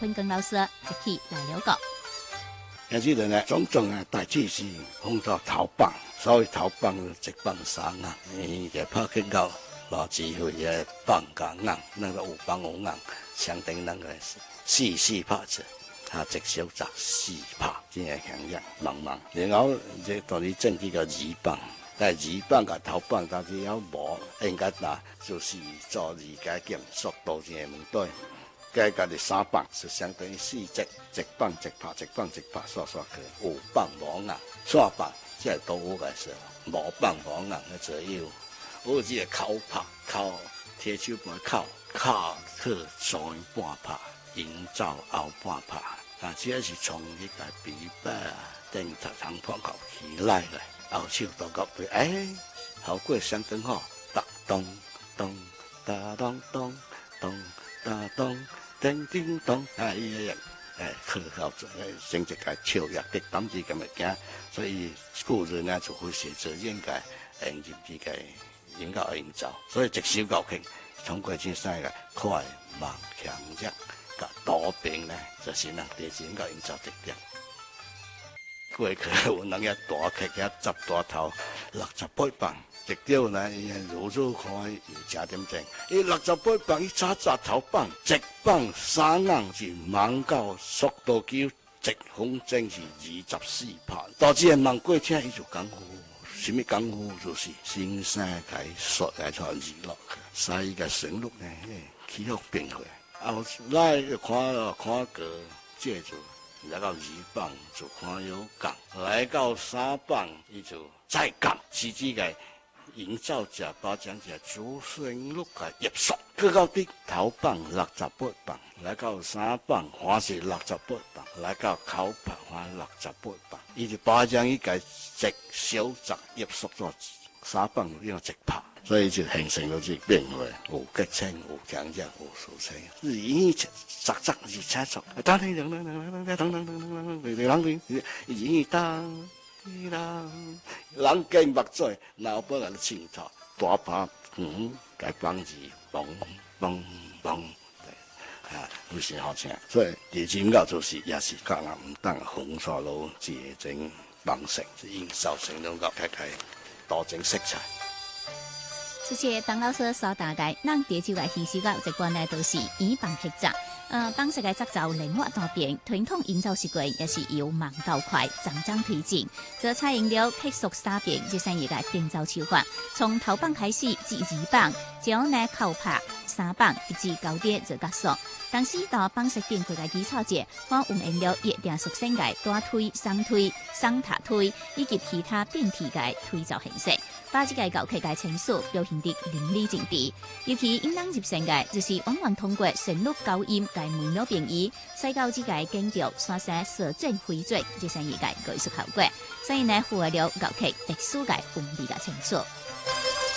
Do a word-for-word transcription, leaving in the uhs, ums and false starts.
坤光老师一起来了解。 现时人呢，种种啊代志是讲到头棒，所谓头棒一棒三啊，伊个拍去到老智慧个棒甲硬，那个有棒有硬，相等那个四四拍子，他一小杂四拍，真系响亮茫茫。然后这当你整几个二棒，但二棒甲头棒但是要无应该拿，就是做二加减速度真系问题。加家己三棒是相当于四只，一棒一拍，一棒一拍，刷刷去。有棒无硬，刷棒即系都有个是，无棒无硬嘅左右。有即个口拍，口铁手盘口，口去三半拍，营造后半拍。但只是从迄个琵琶啊，等头通破口起来咧，后手到到尾，哎，效果相当好。哒咚咚哒咚咚咚哒咚。叮叮咚，啊！伊个诶，科学做诶，成一个超越的当时咁物件，所以古人呢就会写着应该引入这个音乐营造，所以一首歌曲通过这三个快慢强弱甲多变呢，就是人第一音乐营造特点。过去有人遐大曲遐十大头六十八棒。直调呢，伊如如看有加点正，伊六十八棒，伊早早头棒，直棒三硬是猛到速度球，直风筝是二十四拍。到这猛过车，伊就功夫，什么功夫就是先生解说来传娱乐，使伊个旋律呢，起伏变化。后来看了看个这就来到二棒就看有降，来到三棒伊就再降，是这个。营造者把将者主旋律个艺术，去到啲头棒六十八棒，来到三棒还是六十八棒，来到口拍还六十八棒，伊就把将伊个直小杂艺术做三棒用直拍，所以就形成咗这变化，有激情，有强弱，有抒情，是伊杂杂是差错，当当当当当当当当当当当当当，伊当。人人经目嘴，脑波人清楚，大拍嗯，该帮字嘣嘣嘣，啊，非常好听。所以第二个就是也是教人唔当红刷路这种方式，是营造成两个开开多种色彩。 这些当老师所大概，咱第九个形式个一般呢都是以棒拍杂。呃，帮世界节奏灵活多变，传统营造习惯也是由慢到快，渐渐推进。这采用了配速三变这三个营造手法，从头棒开始至二棒，将呢扣拍三棒直至高点做结束。当时到棒式变化嘅基础者，我运用了液定属性嘅大推、双推、双塔推以及其他变体嘅推造形式，把这个高曲嘅情绪表现得淋漓尽致。尤其引人入胜嘅，就是往往通过旋律高音嘅微妙变异，使到这个经调刷新射正回转这三个嘅艺术效果。所以呢，符合了高曲特殊嘅韵味嘅情绪。